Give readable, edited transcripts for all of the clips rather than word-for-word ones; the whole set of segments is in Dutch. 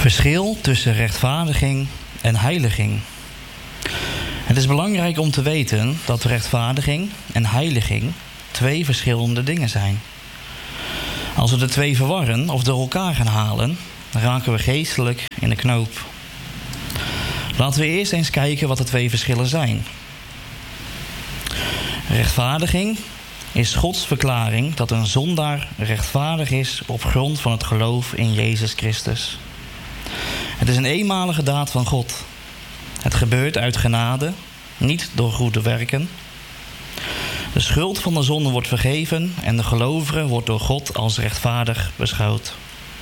Verschil tussen rechtvaardiging en heiliging. Het is belangrijk om te weten dat rechtvaardiging en heiliging twee verschillende dingen zijn. Als we de twee verwarren of door elkaar gaan halen, raken we geestelijk in de knoop. Laten we eerst eens kijken wat de twee verschillen zijn. Rechtvaardiging is Gods verklaring dat een zondaar rechtvaardig is op grond van het geloof in Jezus Christus. Het is een eenmalige daad van God. Het gebeurt uit genade, niet door goede werken. De schuld van de zonde wordt vergeven en de gelovige wordt door God als rechtvaardig beschouwd.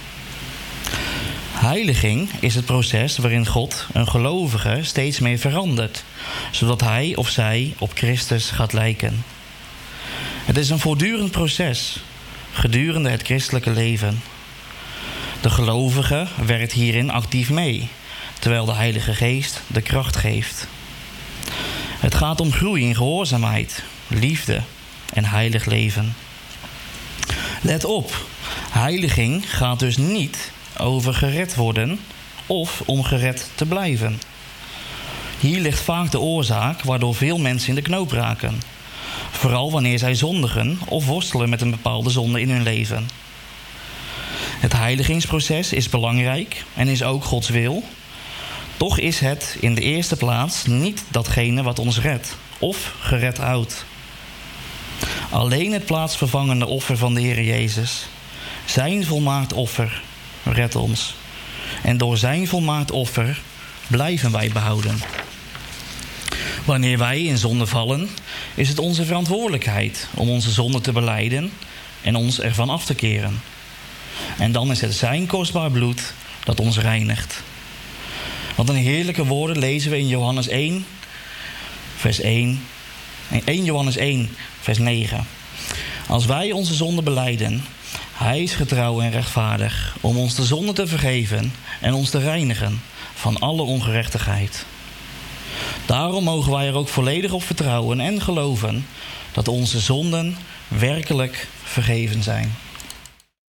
Heiliging is het proces waarin God een gelovige steeds meer verandert, zodat hij of zij op Christus gaat lijken. Het is een voortdurend proces gedurende het christelijke leven. De gelovige werkt hierin actief mee, terwijl de Heilige Geest de kracht geeft. Het gaat om groei in gehoorzaamheid, liefde en heilig leven. Let op, heiliging gaat dus niet over gered worden of om gered te blijven. Hier ligt vaak de oorzaak waardoor veel mensen in de knoop raken. Vooral wanneer zij zondigen of worstelen met een bepaalde zonde in hun leven. Het heiligingsproces is belangrijk en is ook Gods wil. Toch is het in de eerste plaats niet datgene wat ons redt of gered houdt. Alleen het plaatsvervangende offer van de Heer Jezus, zijn volmaakt offer, redt ons. En door zijn volmaakt offer blijven wij behouden. Wanneer wij in zonde vallen, is het onze verantwoordelijkheid om onze zonde te belijden en ons ervan af te keren. En dan is het zijn kostbaar bloed dat ons reinigt. Wat een heerlijke woorden lezen we in Johannes 1, vers 1. 1 Johannes 1, vers 9. Als wij onze zonde belijden, hij is getrouw en rechtvaardig om ons de zonde te vergeven en ons te reinigen van alle ongerechtigheid. Daarom mogen wij er ook volledig op vertrouwen en geloven dat onze zonden werkelijk vergeven zijn.